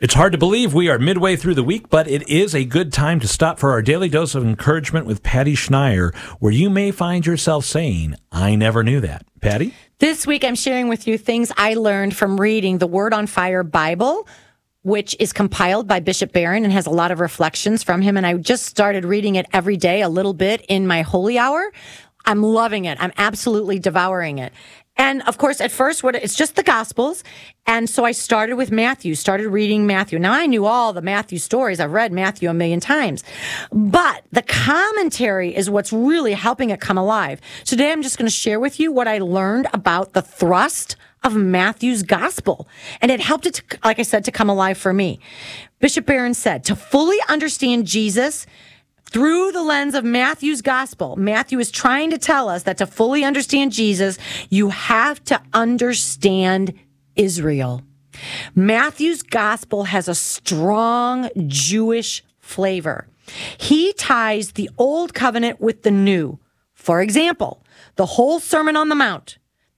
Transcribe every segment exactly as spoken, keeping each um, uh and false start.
It's hard to believe we are midway through the week, but it is a good time to stop for our daily dose of encouragement with Patty Schneier, where you may find yourself saying, I never knew that. Patty? This week I'm sharing with you things I learned from reading the Word on Fire Bible, which is compiled by Bishop Barron and has a lot of reflections from him. And I just started reading it every day, a little bit in my holy hour. I'm loving it. I'm absolutely devouring it. And of course, at first, what it's just the Gospels. And so I started with Matthew, started reading Matthew. Now, I knew all the Matthew stories. I've read Matthew a million times. But the commentary is what's really helping it come alive. Today, I'm just going to share with you what I learned about the thrust of Matthew's Gospel. And it helped it, to, like I said, to come alive for me. Bishop Barron said, to fully understand Jesus through the lens of Matthew's Gospel, Matthew is trying to tell us that to fully understand Jesus, you have to understand Israel. Matthew's Gospel has a strong Jewish flavor. He ties the Old Covenant with the New. For example, the whole Sermon on the Mount,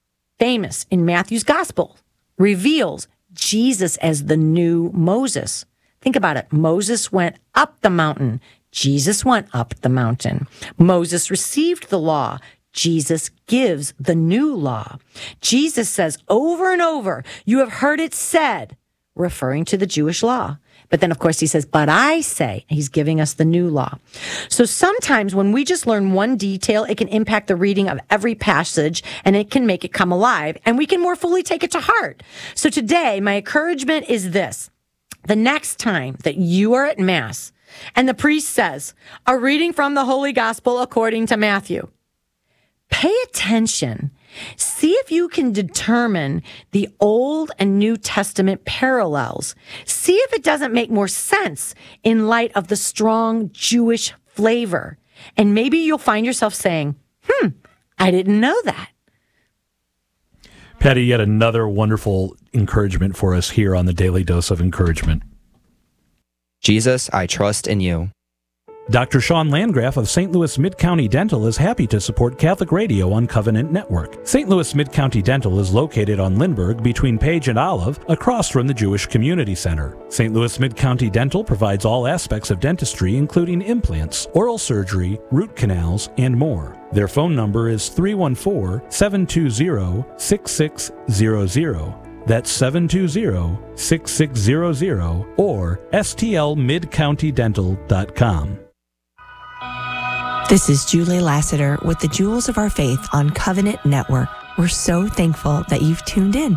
famous in Matthew's Gospel, reveals Jesus as the new Moses. Think about it. Moses went up the mountain. Jesus went up the mountain. Moses received the law. Jesus gives the new law. Jesus says over and over, you have heard it said, referring to the Jewish law. But then, of course, he says, but I say, he's giving us the new law. So sometimes when we just learn one detail, it can impact the reading of every passage and it can make it come alive and we can more fully take it to heart. So today, my encouragement is this. The next time that you are at Mass and the priest says, a reading from the Holy Gospel according to Matthew, pay attention. See if you can determine the Old and New Testament parallels. See if it doesn't make more sense in light of the strong Jewish flavor. And maybe you'll find yourself saying, hmm, I didn't know that. Patty, yet another wonderful encouragement for us here on the Daily Dose of Encouragement. Jesus, I trust in you. Doctor Sean Landgraf of Saint Louis Mid-County Dental is happy to support Catholic Radio on Covenant Network. Saint Louis Mid-County Dental is located on Lindbergh between Page and Olive, across from the Jewish Community Center. Saint Louis Mid-County Dental provides all aspects of dentistry, including implants, oral surgery, root canals, and more. Their phone number is three one four, seven two zero, six six zero zero. That's seven two zero, six six zero zero or S T L mid county dental dot com. This is Julie Lassiter with the Jewels of Our Faith on Covenant Network. We're so thankful that you've tuned in.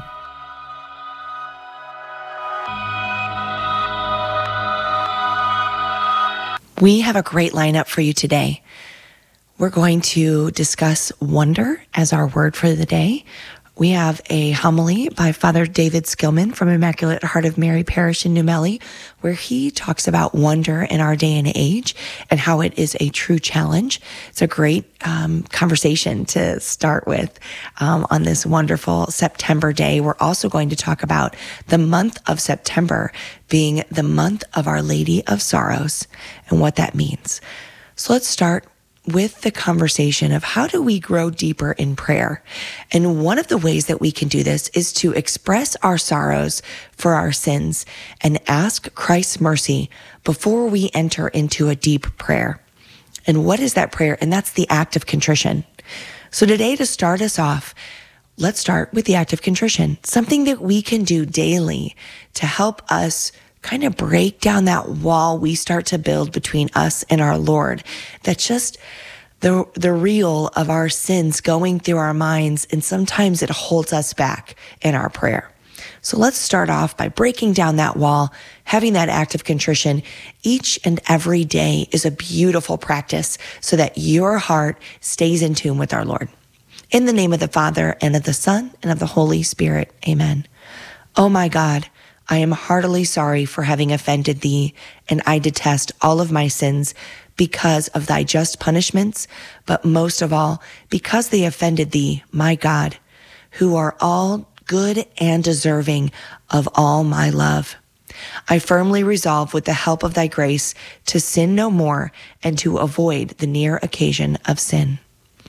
We have a great lineup for you today. We're going to discuss wonder as our word for the day. We have a homily by Father David Skillman from Immaculate Heart of Mary Parish in New Melle, where he talks about wonder in our day and age and how it is a true challenge. It's a great um, conversation to start with um, on this wonderful September day. We're also going to talk about the month of September being the month of Our Lady of Sorrows and what that means. So let's start with the conversation of how do we grow deeper in prayer? And one of the ways that we can do this is to express our sorrows for our sins and ask Christ's mercy before we enter into a deep prayer. And what is that prayer? And that's the act of contrition. So today, to start us off, let's start with the act of contrition, something that we can do daily to help us kind of break down that wall we start to build between us and our Lord. That's just the the real of our sins going through our minds, and sometimes it holds us back in our prayer. So let's start off by breaking down that wall, having that act of contrition. Each and every day is a beautiful practice so that your heart stays in tune with our Lord. In the name of the Father, and of the Son, and of the Holy Spirit. Amen. Oh my God, I am heartily sorry for having offended thee, and I detest all of my sins because of thy just punishments, but most of all, because they offended thee, my God, who are all good and deserving of all my love. I firmly resolve with the help of thy grace to sin no more and to avoid the near occasion of sin.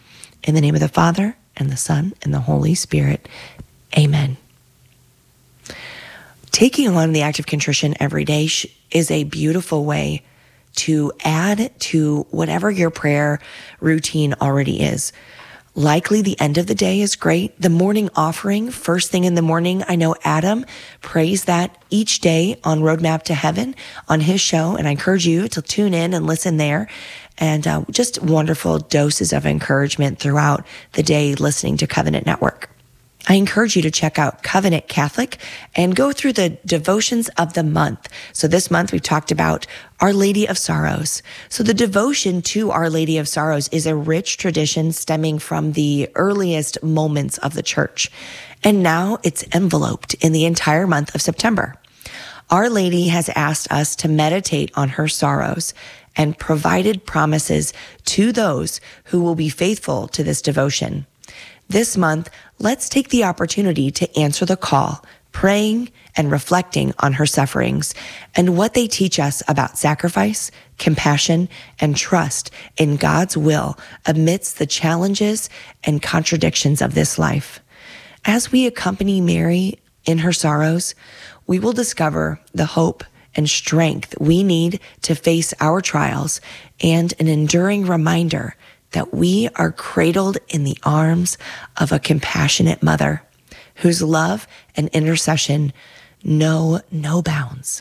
In the name of the Father, and the Son, and the Holy Spirit. Amen. Taking on the act of contrition every day is a beautiful way to add to whatever your prayer routine already is. Likely the end of the day is great. The morning offering, first thing in the morning, I know Adam prays that each day on Roadmap to Heaven on his show, and I encourage you to tune in and listen there. And uh, just wonderful doses of encouragement throughout the day listening to Covenant Network. I encourage you to check out Covenant Catholic and go through the devotions of the month. So this month we've talked about Our Lady of Sorrows. So the devotion to Our Lady of Sorrows is a rich tradition stemming from the earliest moments of the church. And now it's enveloped in the entire month of September. Our Lady has asked us to meditate on her sorrows and provided promises to those who will be faithful to this devotion. This month, let's take the opportunity to answer the call, praying and reflecting on her sufferings and what they teach us about sacrifice, compassion, and trust in God's will amidst the challenges and contradictions of this life. As we accompany Mary in her sorrows, we will discover the hope and strength we need to face our trials and an enduring reminder that we are cradled in the arms of a compassionate mother whose love and intercession know no bounds.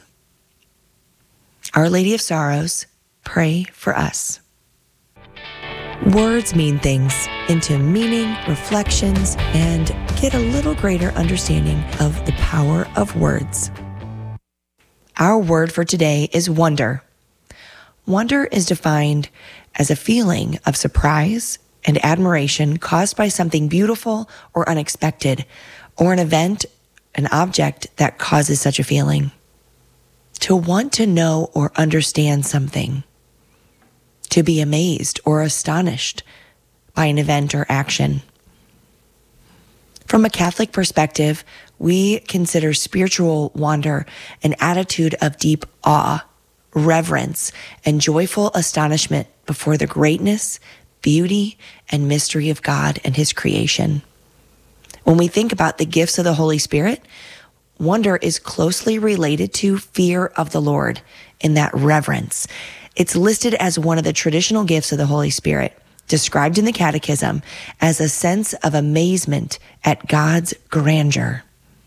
Our Lady of Sorrows, pray for us. Words mean things into meaning, reflections, and get a little greater understanding of the power of words. Our word for today is wonder. Wonder is defined as a feeling of surprise and admiration caused by something beautiful or unexpected, or an event, an object that causes such a feeling. To want to know or understand something. To be amazed or astonished by an event or action. From a Catholic perspective, we consider spiritual wonder an attitude of deep awe, reverence, and joyful astonishment before the greatness, beauty, and mystery of God and his creation. When we think about the gifts of the Holy Spirit, wonder is closely related to fear of the Lord in that reverence. It's listed as one of the traditional gifts of the Holy Spirit, described in the Catechism as a sense of amazement at God's grandeur.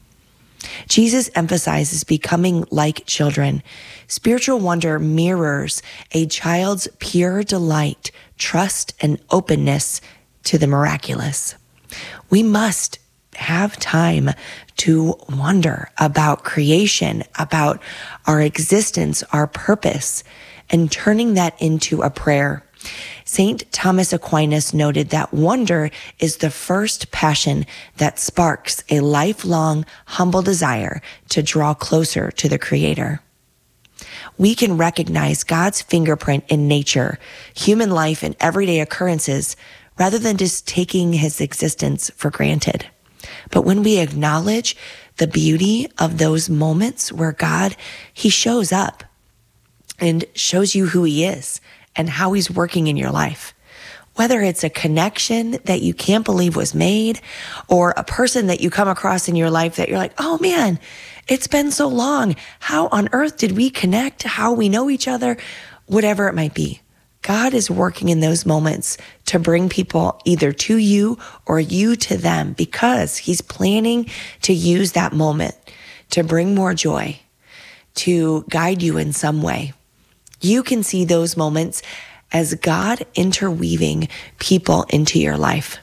Jesus emphasizes becoming like children. Spiritual wonder mirrors a child's pure delight, trust, and openness to the miraculous. We must have time to wonder about creation, about our existence, our purpose, and turning that into a prayer. Saint Thomas Aquinas noted that wonder is the first passion that sparks a lifelong, humble desire to draw closer to the Creator. We can recognize God's fingerprint in nature, human life, and everyday occurrences rather than just taking his existence for granted. But when we acknowledge the beauty of those moments where God, he shows up and shows you who he is and how he's working in your life. Whether it's a connection that you can't believe was made, or a person that you come across in your life that you're like, oh man, it's been so long. How on earth did we connect? How we know each other? Whatever it might be. God is working in those moments to bring people either to you or you to them, because he's planning to use that moment to bring more joy, to guide you in some way. You can see those moments as God interweaving people into your life.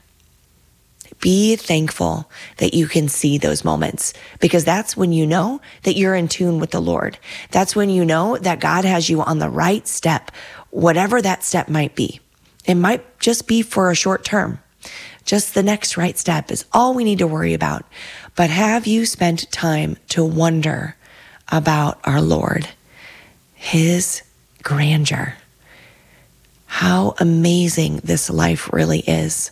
Be thankful that you can see those moments, because that's when you know that you're in tune with the Lord. That's when you know that God has you on the right step, whatever that step might be. It might just be for a short term. Just the next right step is all we need to worry about. But have you spent time to wonder about our Lord, his grandeur, how amazing this life really is?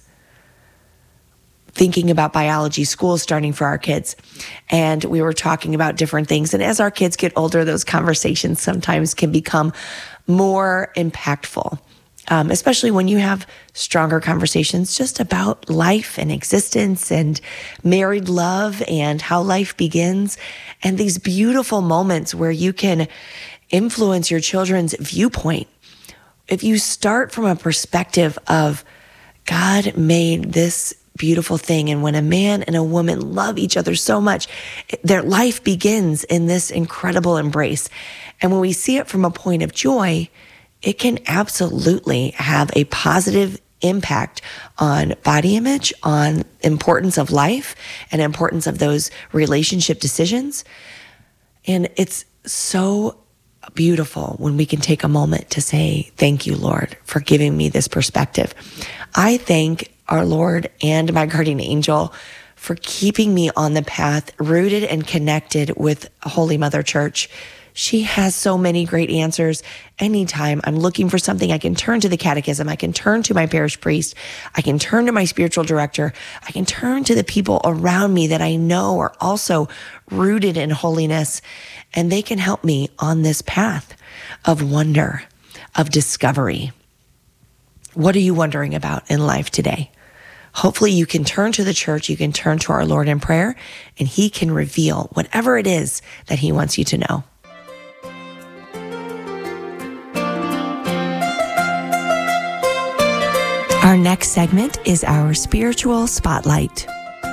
Thinking about biology, school starting for our kids, and we were talking about different things. And as our kids get older, those conversations sometimes can become more impactful. Um, especially when you have stronger conversations just about life and existence and married love and how life begins, and these beautiful moments where you can influence your children's viewpoint. If you start from a perspective of God made this beautiful thing, and when a man and a woman love each other so much, their life begins in this incredible embrace. And when we see it from a point of joy, it can absolutely have a positive impact on body image, on importance of life, and importance of those relationship decisions. And it's so beautiful when we can take a moment to say, thank you, Lord, for giving me this perspective. I thank our Lord and my guardian angel for keeping me on the path, rooted and connected with Holy Mother Church. She has so many great answers. Anytime I'm looking for something, I can turn to the catechism. I can turn to my parish priest. I can turn to my spiritual director. I can turn to the people around me that I know are also rooted in holiness, and they can help me on this path of wonder, of discovery. What are you wondering about in life today? Hopefully you can turn to the church, you can turn to our Lord in prayer, and he can reveal whatever it is that he wants you to know. Our next segment is our spiritual spotlight.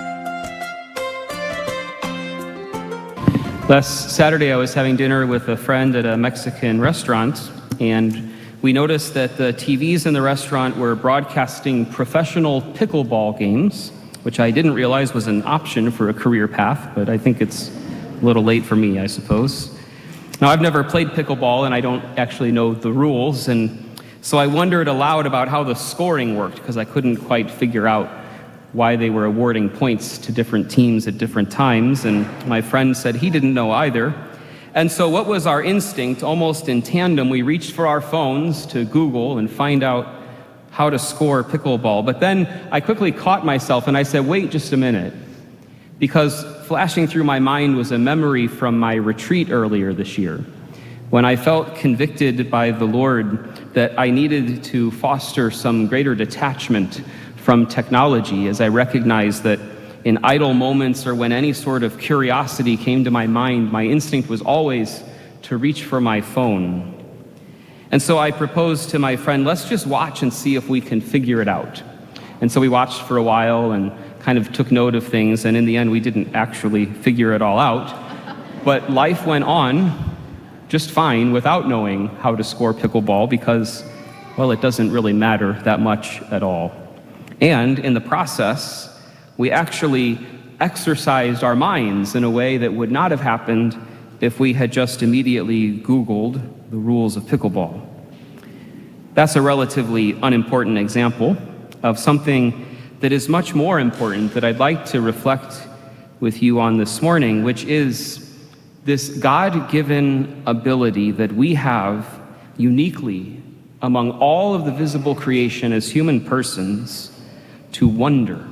Last Saturday, I was having dinner with a friend at a Mexican restaurant, and we noticed that the T Vs in the restaurant were broadcasting professional pickleball games, which I didn't realize was an option for a career path, but I think it's a little late for me, I suppose. Now, I've never played pickleball, and I don't actually know the rules, and so I wondered aloud about how the scoring worked, because I couldn't quite figure out why they were awarding points to different teams at different times, and my friend said he didn't know either. And so what was our instinct? Almost in tandem, we reached for our phones to Google and find out how to score pickleball. But then I quickly caught myself and I said, wait just a minute, because flashing through my mind was a memory from my retreat earlier this year, when I felt convicted by the Lord that I needed to foster some greater detachment from technology, as I recognized that in idle moments or when any sort of curiosity came to my mind, my instinct was always to reach for my phone. And so I proposed to my friend, let's just watch and see if we can figure it out. And so we watched for a while and kind of took note of things, and in the end we didn't actually figure it all out. But life went on just fine without knowing how to score pickleball, because, well, it doesn't really matter that much at all. And in the process, we actually exercised our minds in a way that would not have happened if we had just immediately Googled the rules of pickleball. That's a relatively unimportant example of something that is much more important that I'd like to reflect with you on this morning, which is this God-given ability that we have uniquely among all of the visible creation as human persons to wonder.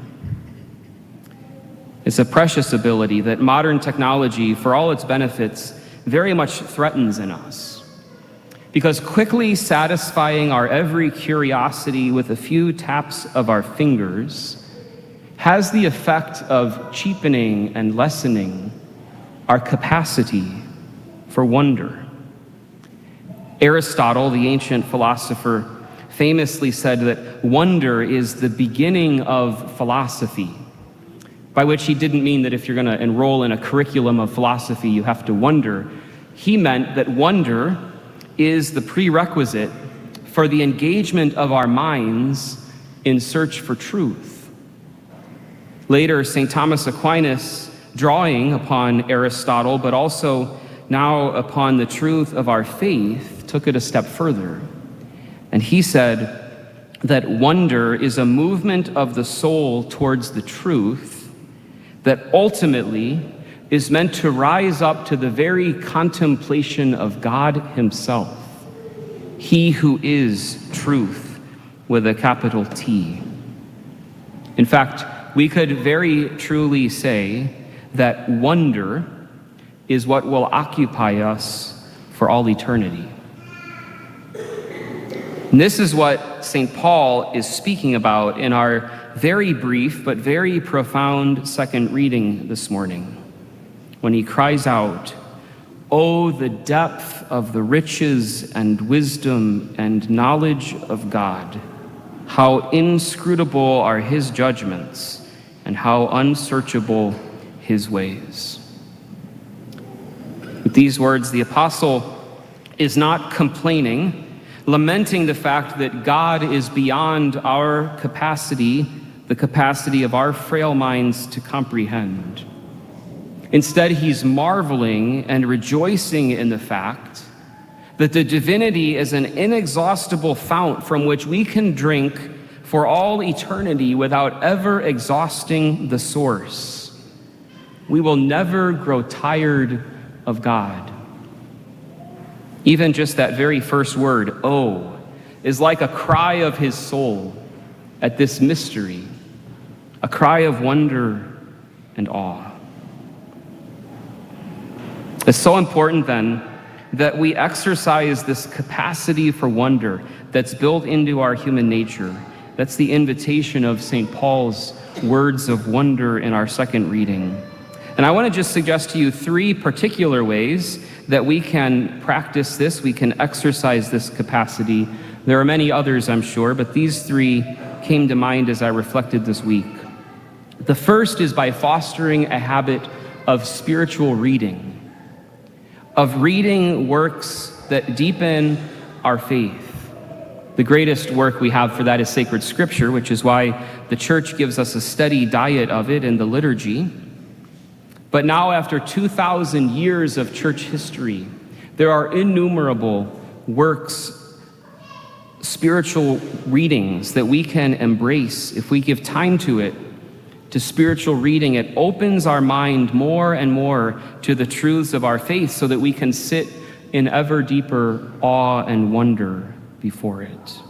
It's a precious ability that modern technology, for all its benefits, very much threatens in us. Because quickly satisfying our every curiosity with a few taps of our fingers has the effect of cheapening and lessening our capacity for wonder. Aristotle, the ancient philosopher, famously said that wonder is the beginning of philosophy, by which he didn't mean that if you're going to enroll in a curriculum of philosophy, you have to wonder. He meant that wonder is the prerequisite for the engagement of our minds in search for truth. Later, Saint Thomas Aquinas, drawing upon Aristotle, but also now upon the truth of our faith, took it a step further. And he said that wonder is a movement of the soul towards the truth that ultimately is meant to rise up to the very contemplation of God himself, he who is truth with a capital T. In fact, we could very truly say that wonder is what will occupy us for all eternity. And this is what Saint Paul is speaking about in our very brief but very profound second reading this morning, when he cries out, "Oh, the depth of the riches and wisdom and knowledge of God! How inscrutable are his judgments, and how unsearchable his ways." With these words, the apostle is not complaining, lamenting the fact that God is beyond our capacity, the capacity of our frail minds to comprehend. Instead, he's marveling and rejoicing in the fact that the divinity is an inexhaustible fount from which we can drink for all eternity without ever exhausting the source. We will never grow tired of God. Even just that very first word, "oh," is like a cry of his soul at this mystery, a cry of wonder and awe. It's so important then that we exercise this capacity for wonder that's built into our human nature. That's the invitation of Saint Paul's words of wonder in our second reading. And I want to just suggest to you three particular ways that we can practice this, we can exercise this capacity. There are many others, I'm sure, but these three came to mind as I reflected this week. The first is by fostering a habit of spiritual reading, of reading works that deepen our faith. The greatest work we have for that is sacred scripture, which is why the church gives us a steady diet of it in the liturgy. But now, after two thousand years of church history, there are innumerable works, spiritual readings that we can embrace if we give time to it, to spiritual reading. It opens our mind more and more to the truths of our faith so that we can sit in ever deeper awe and wonder before it.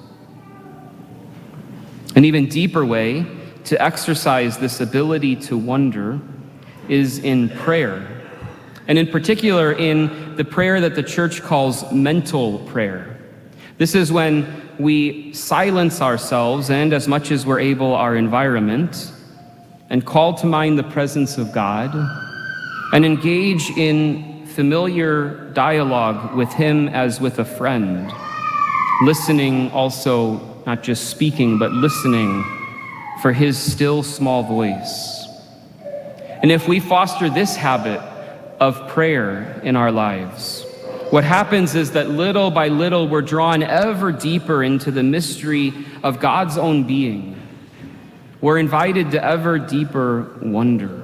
An even deeper way to exercise this ability to wonder is in prayer, and in particular in the prayer that the church calls mental prayer. This is when we silence ourselves and, as much as we're able, our environment, and call to mind the presence of God, and engage in familiar dialogue with him as with a friend, listening also, not just speaking, but listening for his still small voice. And if we foster this habit of prayer in our lives, what happens is that little by little we're drawn ever deeper into the mystery of God's own being. We're invited to ever deeper wonder.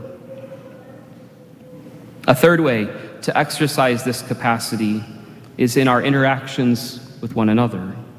A third way to exercise this capacity is in our interactions with one another.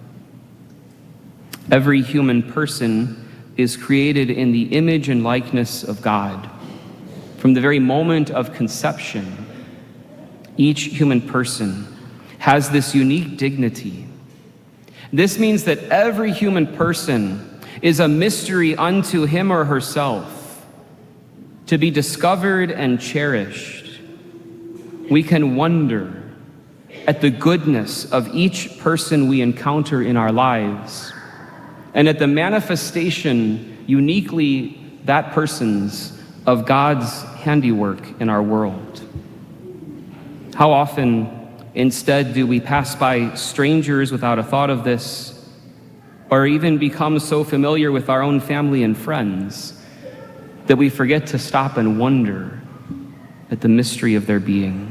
Every human person is created in the image and likeness of God. From the very moment of conception, each human person has this unique dignity. This means that every human person is a mystery unto him or herself, to be discovered and cherished. We can wonder at the goodness of each person we encounter in our lives, and at the manifestation, uniquely that person's, of God's handiwork in our world. How often, instead, do we pass by strangers without a thought of this, or even become so familiar with our own family and friends that we forget to stop and wonder at the mystery of their being?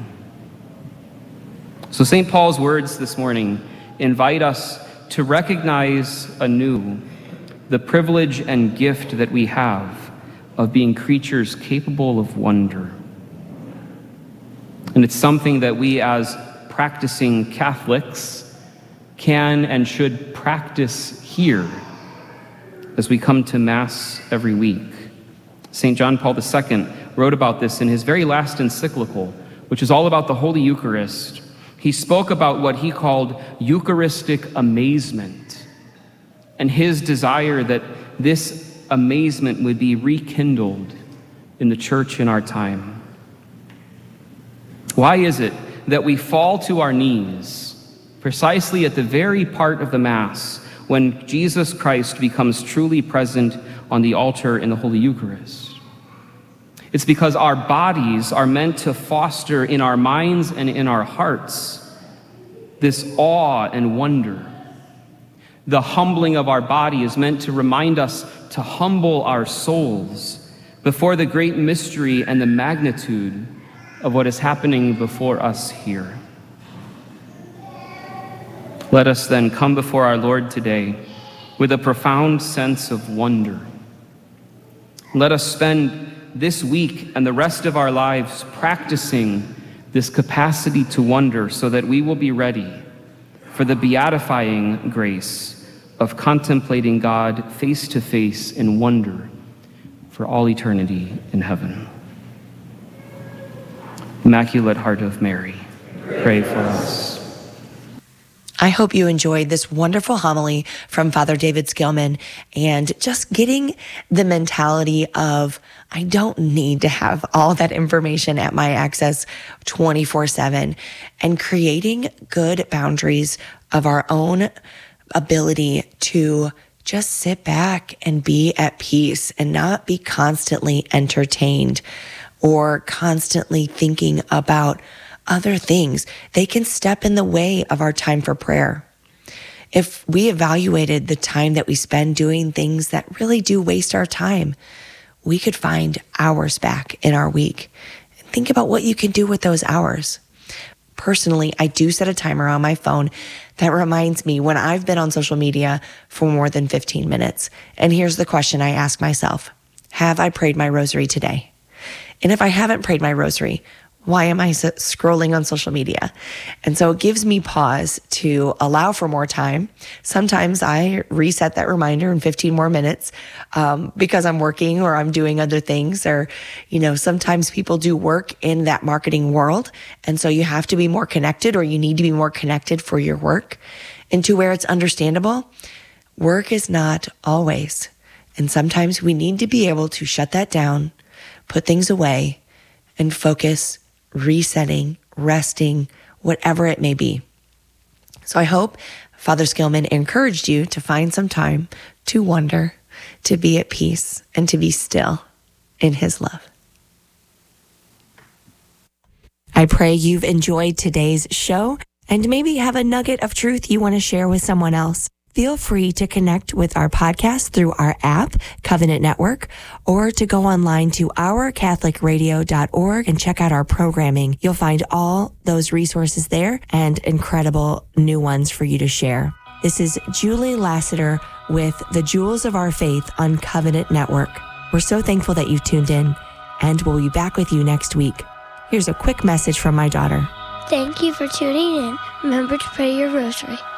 So Saint Paul's words this morning invite us to recognize anew the privilege and gift that we have of being creatures capable of wonder. And it's something that we as practicing Catholics can and should practice here as we come to Mass every week. Saint John Paul the Second wrote about this in his very last encyclical, which is all about the Holy Eucharist. He spoke about what he called Eucharistic amazement, and his desire that this amazement would be rekindled in the church in our time. Why is it that we fall to our knees precisely at the very part of the Mass when Jesus Christ becomes truly present on the altar in the Holy Eucharist. It's because our bodies are meant to foster in our minds and in our hearts this awe and wonder. The humbling of our body is meant to remind us to humble our souls before the great mystery and the magnitude of what is happening before us here. Let us then come before our Lord today with a profound sense of wonder. Let us spend this week and the rest of our lives practicing this capacity to wonder so that we will be ready for the beatifying grace of contemplating God face to face in wonder for all eternity in heaven. Immaculate Heart of Mary, pray for us. I hope you enjoyed this wonderful homily from Father David Skillman and just getting the mentality of, I don't need to have all that information at my access twenty-four seven, and creating good boundaries of our own ability to just sit back and be at peace and not be constantly entertained or constantly thinking about other things. They can step in the way of our time for prayer. If we evaluated the time that we spend doing things that really do waste our time, we could find hours back in our week. Think about what you can do with those hours. Personally, I do set a timer on my phone that reminds me when I've been on social media for more than fifteen minutes. And here's the question I ask myself: have I prayed my rosary today? And if I haven't prayed my rosary, why am I scrolling on social media? And so it gives me pause to allow for more time. Sometimes I reset that reminder in fifteen more minutes um, because I'm working or I'm doing other things. Or, you know, sometimes people do work in that marketing world. And so you have to be more connected, or you need to be more connected for your work. And to where it's understandable, work is not always. And sometimes we need to be able to shut that down, put things away, and focus, resetting, resting, whatever it may be. So I hope Father Skillman encouraged you to find some time to wonder, to be at peace, and to be still in his love. I pray you've enjoyed today's show and maybe have a nugget of truth you want to share with someone else. Feel free to connect with our podcast through our app, Covenant Network, or to go online to our catholic radio dot org and check out our programming. You'll find all those resources there and incredible new ones for you to share. This is Julie Lassiter with the Jewels of Our Faith on Covenant Network. We're so thankful that you've tuned in, and we'll be back with you next week. Here's a quick message from my daughter. Thank you for tuning in. Remember to pray your rosary.